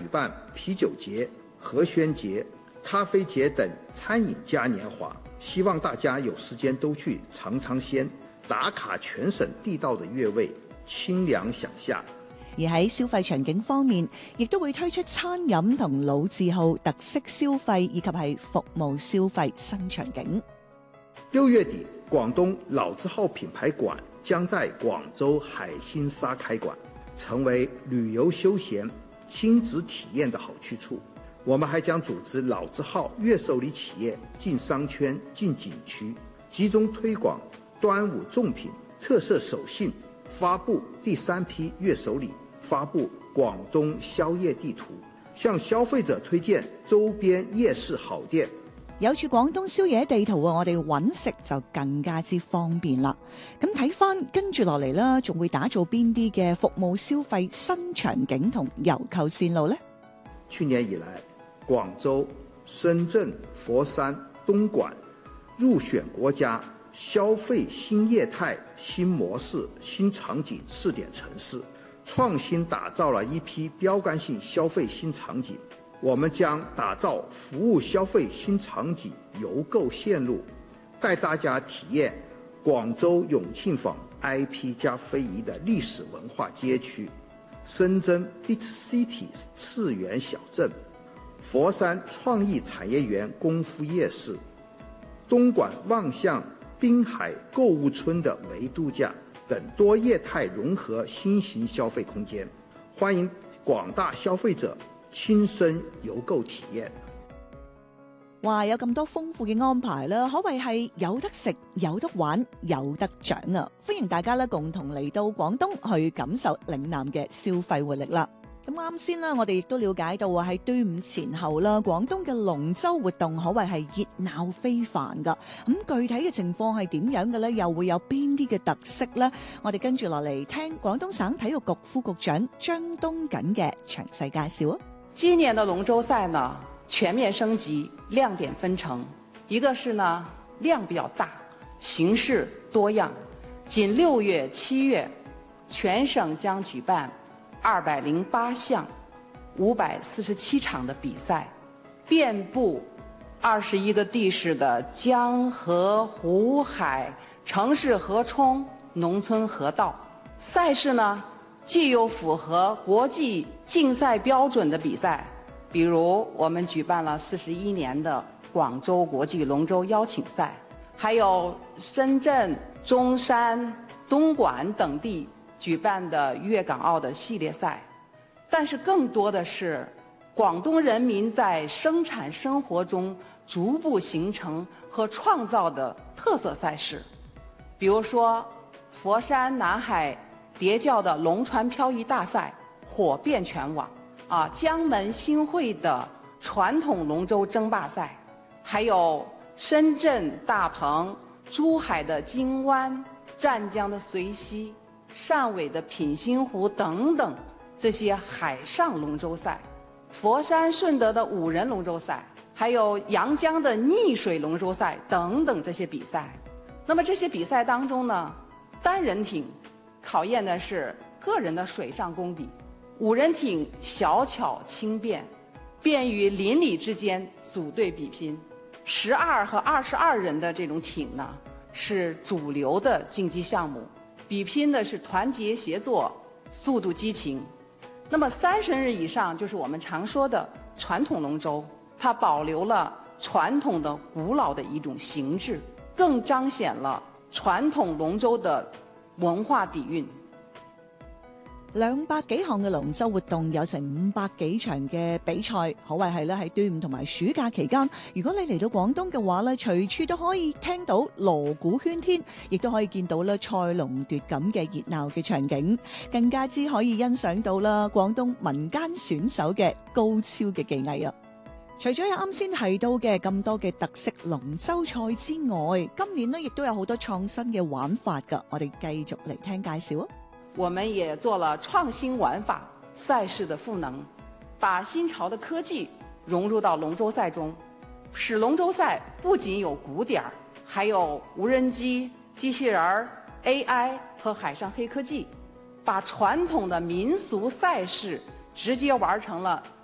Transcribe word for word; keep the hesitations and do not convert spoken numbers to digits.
办啤酒节、河宣节、咖啡节等餐饮嘉年华，希望大家有時間都去嘗嘗鮮，打卡全省地道的粵味，清涼享下。 而喺消費場景方面，亦都會推出餐飲同老字號特色消費以及係服務消費新場景。 六月底，廣東老字號品牌館將在廣州海心沙開館，成為旅遊休閒、親子體驗的好去處。我們還將組織老字號粵手禮企業進商圈、進景區，集中推廣端午粽品、特色手信，發布第三批粵手禮，發布廣東宵夜地圖，向消費者推薦周邊夜市好店。 有住廣東宵夜地圖啊，我哋揾食就更加之方便啦。咁睇翻跟住落嚟啦，仲會打造邊啲嘅服務消費新場景同遊購線路呢？ 去年以來，廣州、深圳、佛山、東莞入選國家消費新業態、新模式、新場景試點城市，創新打造了一批標杆性消費新場景。我們將打造服務消費新場景遊購線路，帶大家體驗廣州永慶坊 I P 加非遺的歷史文化街區，深圳 Bit City 次元小鎮，佛山創意產業園功夫夜市，東莞望向濱海購物村的微度假等多業態融合新型消費空間，歡迎廣大消費者親身遊購體驗。 哇，有咁多豐富嘅安排啦，可謂係有得食、有得玩、有得獎啊！歡迎大家咧共同嚟到廣東去感受嶺南嘅消費活力啦。咁啱先啦，我哋亦都了解到啊，喺端午前後啦，廣東嘅龍舟活動可謂係熱鬧非凡噶。咁具體嘅情況係點樣嘅咧？又會有邊啲嘅特色咧？我哋跟住落嚟聽廣東省體育局副局長張東錦嘅詳細介紹啊！ 今年的龍舟賽呢，全面升級，亮點紛呈。一個是呢量比較大，形式多樣。僅六月、七月，全省將舉辦二百零八項、五百四十七場的比賽，遍布二十一個地市的江河湖海、城市河涌、農村河道。賽事呢，既有符合國際競賽標準的比賽，比如我們舉辦了四十一年的廣州國際龍舟邀請賽，還有深圳、中山、東莞等地舉辦的粵港澳的系列賽。但是更多的是廣東人民在生產生活中逐步形成和創造的特色賽事，比如說佛山南海疊教的龍船漂移大賽火遍全網，啊，江門新會的傳統龍舟爭霸賽，還有深圳大鵬、珠海的金灣、湛江的隨溪、汕尾的品心湖等等這些海上龍舟賽，佛山順德的五人龍舟賽，還有陽江的逆水龍舟賽等等這些比賽。那麼這些比賽當中呢，單人艇考驗的是個人的水上功底，五人艇小巧輕便，便於鄰里之間組隊比拼。十二和二十二人的這種艇呢，是主流的競技項目，比拼的是團結協作、速度激情。那麼三十日以上，就是我們常說的傳統龍舟，它保留了傳統的古老的一種形制，更彰顯了傳統龍舟的文化底蘊。 兩百幾項嘅龍舟活動，有成五百幾場嘅比賽，可謂係咧喺端午同埋暑假期間，如果你嚟到廣東嘅話咧，隨處都可以聽到鑼鼓喧天，亦都可以見到咧賽龍奪錦嘅熱鬧嘅場景，更加之可以欣賞到啦廣東民間選手嘅高超嘅技藝啊！除咗有啱先提到嘅咁多嘅特色龍舟賽之外，今年呢亦都有好多創新嘅玩法㗎，我哋繼續嚟聽介紹啊！ 我們也做了創新玩法賽事的賦能，把新潮的科技融入到龍舟賽中，使龍舟賽不僅有鼓點，還有無人機、機器人、A I 和海上黑科技，把傳統的民俗賽事直接玩成了